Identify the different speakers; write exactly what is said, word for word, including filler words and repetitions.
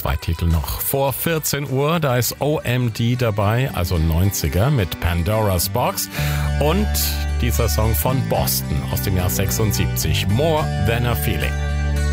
Speaker 1: Zwei Titel noch vor vierzehn Uhr. Da ist O M D dabei, also neunziger mit Pandora's Box. Und dieser Song von Boston aus dem Jahr sechsundsiebzig, More Than a Feeling.